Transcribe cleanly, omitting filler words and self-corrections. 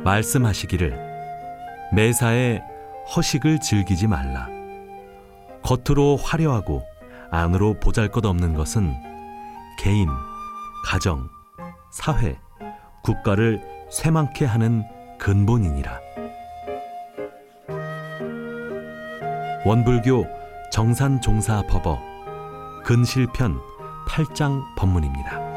말씀하시기를 매사에 허식을 즐기지 말라. 겉으로 화려하고 안으로 보잘것없는 것은 개인, 가정, 사회, 국가를 쇠망케 하는 근본이니라. 원불교 정산종사법어 근실편 8장 법문입니다.